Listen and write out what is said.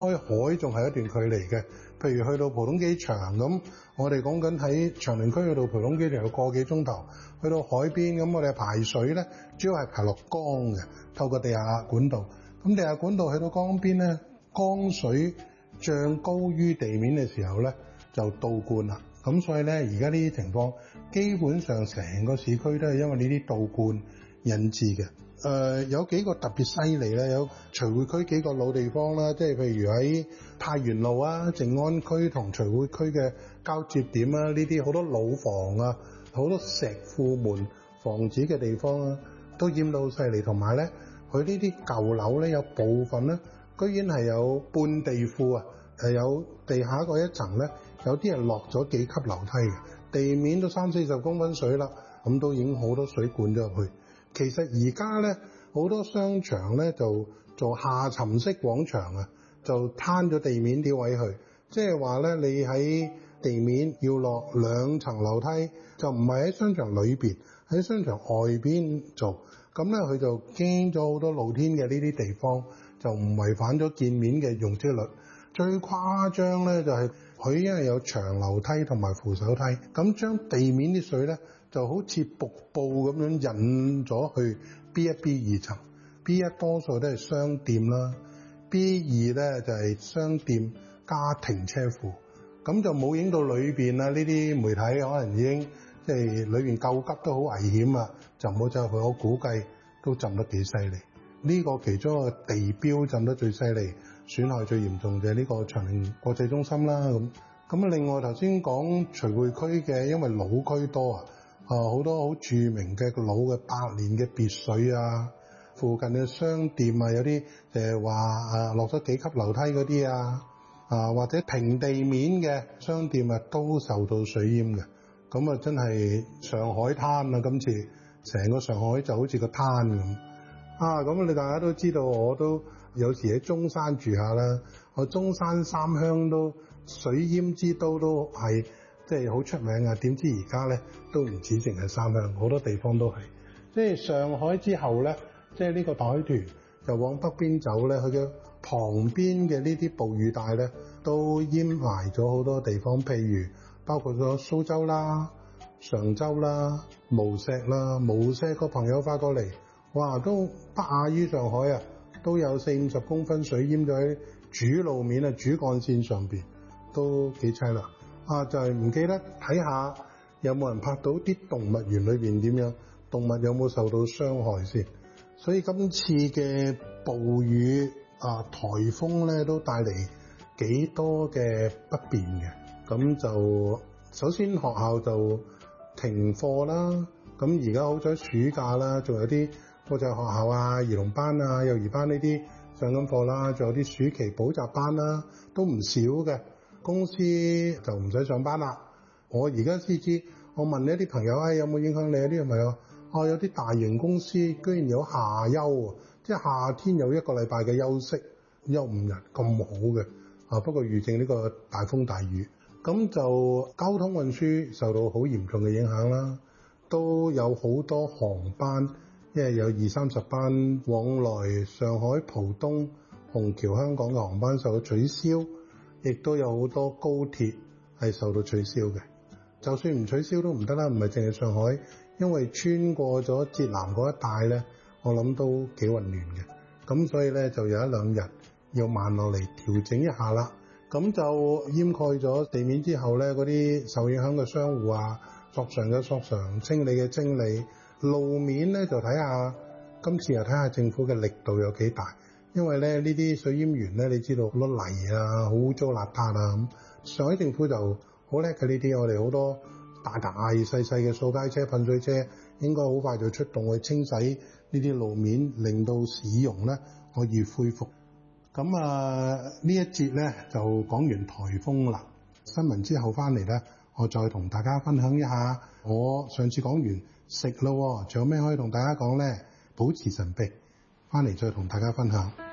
開海仲係一段距離嘅。譬如去到浦東機場咁，我哋講緊喺長寧區去到浦東機場要個幾鐘頭。去到海邊咁，我哋排水咧，主要係排落江嘅，透過地下管道。咁地下管道去到江邊咧，江水漲高於地面嘅時候咧，就倒灌啦。咁所以咧，而家呢啲情況基本上成個市區都係因為呢啲倒灌引致嘅。有幾個特別犀利咧，有徐匯區幾個老地方啦，即係譬如喺太原路啊、靜安區同徐匯區嘅交接點啊，呢啲好多老房啊、好多石庫門房子嘅地方啊，都淹到好犀利。同埋咧，佢呢啲舊樓咧，有部分咧，居然係有半地庫啊，有地下嗰一層咧，有啲人落咗幾級樓梯嘅，地面都30-40公分水啦，咁都已經好多水灌咗入去。其實而家咧，好多商場咧就做下沉式廣場啊，就攤咗地面啲位去，即係話咧，你喺地面要落2層樓梯，就唔係喺商場裏邊，喺商場外邊做。咁咧，佢就經咗好多露天嘅呢啲地方，就唔違反咗建面嘅容積率。最誇張咧就係佢因為有長樓梯同埋扶手梯，咁將地面啲水咧就好似瀑布咁樣引咗去 B1、B2 層。B1 多數都係商店啦，B2咧就係商店加停車庫，咁就冇影到裏邊啦。呢啲媒體可能已經即係裏邊救急都好危險啊，就唔好走入去。我估計都浸得幾犀利。呢個其中一個地標浸得最犀利，損害最嚴重就係呢個長寧國際中心啦。咁另外頭先講徐匯區嘅，因為老區多啊，好多好著名嘅老嘅百年嘅別墅啊，附近嘅商店啊，有啲話落咗幾級樓梯嗰啲啊，或者平地面嘅商店啊，都受到水淹嘅。咁啊，真係上海灘啊！今次成個上海就好似個灘咁。咁你大家都知道，我都有時喺中山住下啦。我中山三鄉都水淹之都都係即係好出名啊！點知而家咧都唔止淨係三鄉，好多地方都係。即係上海之後咧，即係呢個海豚就往北邊走咧，佢嘅旁邊嘅呢啲暴雨帶咧都淹埋咗好多地方，譬如包括咗蘇州啦、常州啦、無錫啦。無錫個朋友發過嚟，哇，都不亞於上海啊，都有40-50公分水淹咗喺主路面啊、主幹線上邊，都幾凄涼。就係唔記得睇下有冇人拍到啲動物園裏邊點樣，動物有冇受到傷害先。所以今次嘅暴雨颱風咧都帶嚟幾多嘅不便嘅。咁就首先學校就停課啦，咁而家好彩暑假啦，仲有啲國際學校啊、兒童班啊、幼兒班呢啲上緊課啦，仲有啲暑期補習班啦，都唔少嘅。公司就唔使上班啦。我而家先知，我問一啲朋友，有冇影響你啊？啲朋友有啲大型公司居然有夏休，即係夏天有1個禮拜嘅休息，休5日咁好嘅。不過預正呢個大風大雨，咁就交通運輸受到好嚴重嘅影響啦。都有好多航班，因為有20-30班往來上海浦東、虹橋、香港嘅航班受到取消，亦都有好多高鐵係受到取消嘅。就算唔取消都唔得啦，唔係淨係上海，因為穿過咗浙南嗰一帶咧，我諗都幾混亂嘅。咁所以咧就有1-2日要慢落嚟調整一下啦。咁就掩蓋咗地面之後咧，嗰啲受影響嘅商戶啊，索償嘅索償，清理嘅清理。路面咧就睇下，今次又睇下政府嘅力度有幾大。因為咧呢啲水淹完咧，你知道好多泥啊，好污糟邋遢啊咁。上海政府就好叻嘅呢啲，我哋好多大細嘅掃街車、噴水車，應該好快就出動去清洗呢啲路面，令到市容咧可以恢復。咁呢一節咧就講完颱風啦。新聞之後翻嚟咧，我再同大家分享一下。我上次講完食咯，仲有咩可以同大家講咧？保持神秘，翻嚟再同大家分享。